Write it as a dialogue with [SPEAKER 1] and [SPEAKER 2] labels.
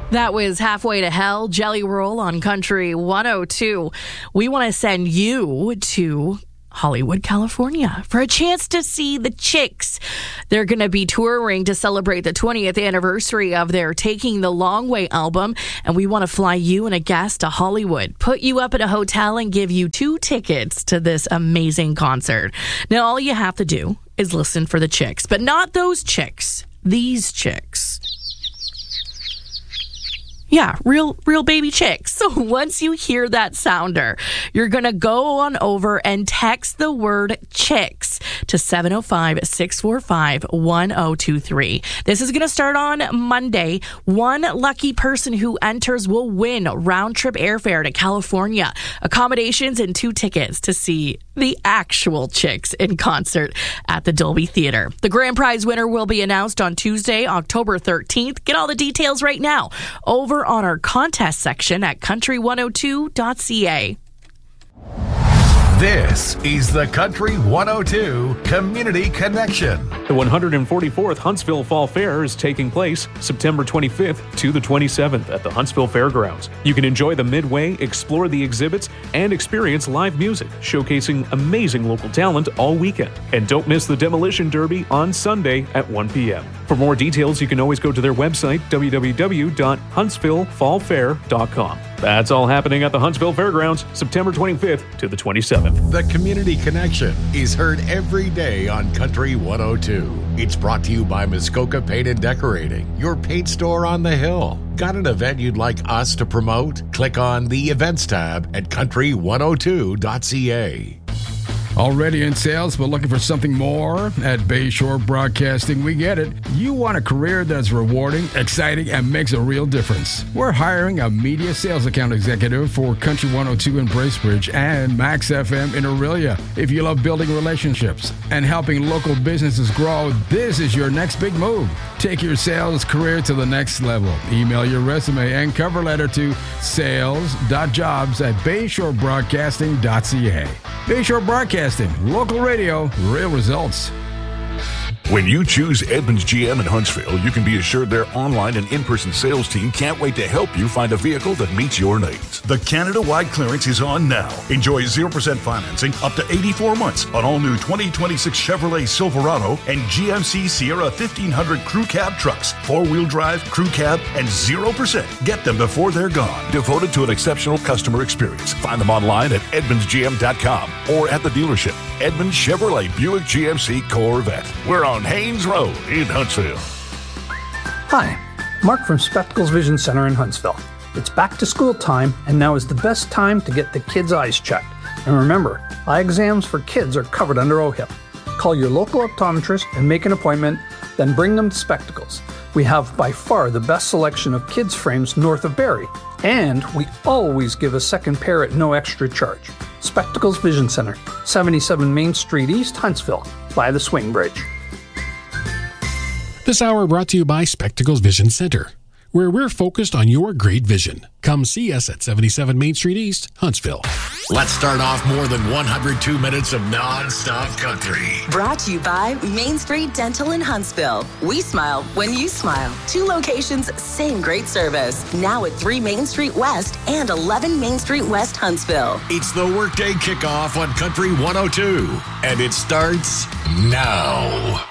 [SPEAKER 1] That was Halfway to Hell, Jelly Roll on Country 102. We want to send you to Hollywood, California for a chance to see the Chicks. They're going to be touring to celebrate the 20th anniversary of their Taking the Long Way album, and we want to fly you and a guest to Hollywood, put you up at a hotel, and give you 2 tickets to this amazing concert. Now, all you have to do is listen for the Chicks, but not those chicks, these chicks. Yeah, real baby chicks. So once you hear that sounder, you're going to go on over and text the word chicks to 705-645-1023. This is going to start on Monday. One lucky person who enters will win round-trip airfare to California, accommodations, and 2 tickets to see the actual Chicks in concert at the Dolby Theater. The grand prize winner will be announced on Tuesday, October 13th. Get all the details right now over on our contest section at country102.ca.
[SPEAKER 2] This is the Country 102 Community Connection.
[SPEAKER 3] The 144th Huntsville Fall Fair is taking place September 25th to the 27th at the Huntsville Fairgrounds. You can enjoy the midway, explore the exhibits, and experience live music, showcasing amazing local talent all weekend. And don't miss the Demolition Derby on Sunday at 1 p.m. For more details, you can always go to their website, www.huntsvillefallfair.com. That's all happening at the Huntsville Fairgrounds, September 25th to the 27th.
[SPEAKER 2] The Community Connection is heard every day on Country 102. It's brought to you by Muskoka Paint and Decorating, your paint store on the hill. Got an event you'd like us to promote? Click on the Events tab at country102.ca.
[SPEAKER 4] Already in sales, but looking for something more? At Bayshore Broadcasting, we get it. You want a career that's rewarding, exciting, and makes a real difference. We're hiring a media sales account executive for Country 102 in Bracebridge and Max FM in Aurelia. If you love building relationships and helping local businesses grow, this is your next big move. Take your sales career to the next level. Email your resume and cover letter to sales.jobs@bayshorebroadcasting.ca. Bayshore Broadcasting, local radio, real results.
[SPEAKER 5] When you choose Edmunds GM in Huntsville, you can be assured their online and in-person sales team can't wait to help you find a vehicle that meets your needs. The Canada-wide clearance is on now. Enjoy 0% financing up to 84 months on all new 2026 Chevrolet Silverado and GMC Sierra 1500 crew cab trucks, 4-wheel drive, crew cab, and 0%. Get them before they're gone. Devoted to an exceptional customer experience. Find them online at edmundsgm.com or at the dealership. Edmunds Chevrolet Buick GMC Corvette. We're on Haynes Road in Huntsville.
[SPEAKER 6] Hi, Mark from Spectacles Vision Center in Huntsville. It's back to school time, and now is the best time to get the kids' eyes checked. And remember, eye exams for kids are covered under OHIP. Call your local optometrist and make an appointment, then bring them to Spectacles. We have by far the best selection of kids' frames north of Barrie, and we always give a second pair at no extra charge. Spectacles Vision Center, 77 Main Street East, Huntsville, by the Swing Bridge.
[SPEAKER 7] This hour brought to you by Spectacles Vision Center, where we're focused on your great vision. Come see us at 77 Main Street East, Huntsville.
[SPEAKER 2] Let's start off more than 102 minutes of non-stop country.
[SPEAKER 8] Brought to you by Main Street Dental in Huntsville. We smile when you smile. 2 locations, same great service. Now at 3 Main Street West and 11 Main Street West, Huntsville.
[SPEAKER 2] It's the Workday Kickoff on Country 102, and it starts now.